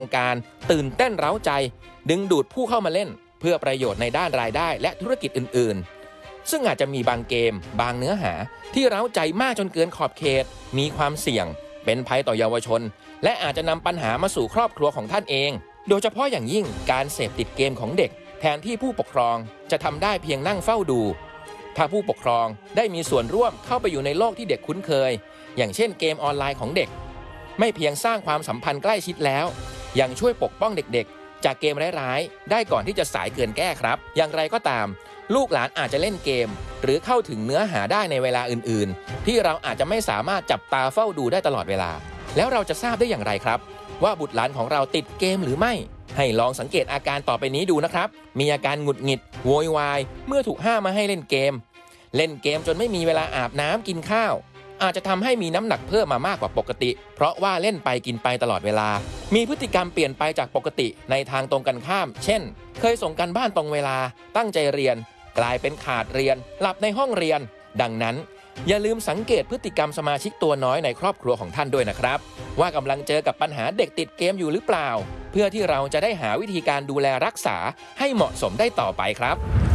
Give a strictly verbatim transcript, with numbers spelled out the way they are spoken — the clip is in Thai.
การตื่นเต้นเร้าใจดึงดูดผู้เข้ามาเล่นเพื่อประโยชน์ในด้านรายได้และธุรกิจอื่นๆซึ่งอาจจะมีบางเกมบางเนื้อหาที่เร้าใจมากจนเกินขอบเขตมีความเสี่ยงเป็นภัยต่อเยาวชนและอาจจะนำปัญหามาสู่ครอบครัวของท่านเองโดยเฉพาะอย่างยิ่งการเสพติดเกมของเด็กแทนที่ผู้ปกครองจะทำได้เพียงนั่งเฝ้าดูถ้าผู้ปกครองได้มีส่วนร่วมเข้าไปอยู่ในโลกที่เด็กคุ้นเคยอย่างเช่นเกมออนไลน์ของเด็กไม่เพียงสร้างความสัมพันธ์ใกล้ชิดแล้วยังช่วยปกป้องเด็กๆจากเกมร้ายๆได้ก่อนที่จะสายเกินแก้ครับอย่างไรก็ตามลูกหลานอาจจะเล่นเกมหรือเข้าถึงเนื้อหาได้ในเวลาอื่นๆที่เราอาจจะไม่สามารถจับตาเฝ้าดูได้ตลอดเวลาแล้วเราจะทราบได้อย่างไรครับว่าบุตรหลานของเราติดเกมหรือไม่ให้ลองสังเกตอาการต่อไปนี้ดูนะครับมีอาการหงุดหงิดโวยวายเมื่อถูกห้ามมาให้เล่นเกมเล่นเกมจนไม่มีเวลาอาบน้ำกินข้าวอาจจะทำให้มีน้ำหนักเพิ่มมามากกว่าปกติเพราะว่าเล่นไปกินไปตลอดเวลามีพฤติกรรมเปลี่ยนไปจากปกติในทางตรงกันข้ามเช่นเคยส่งกันบ้านตรงเวลาตั้งใจเรียนกลายเป็นขาดเรียนหลับในห้องเรียนดังนั้นอย่าลืมสังเกตพฤติกรรมสมาชิกตัวน้อยในครอบครัวของท่านด้วยนะครับว่ากำลังเจอกับปัญหาเด็กติดเกมอยู่หรือเปล่าเพื่อที่เราจะได้หาวิธีการดูแลรักษาให้เหมาะสมได้ต่อไปครับ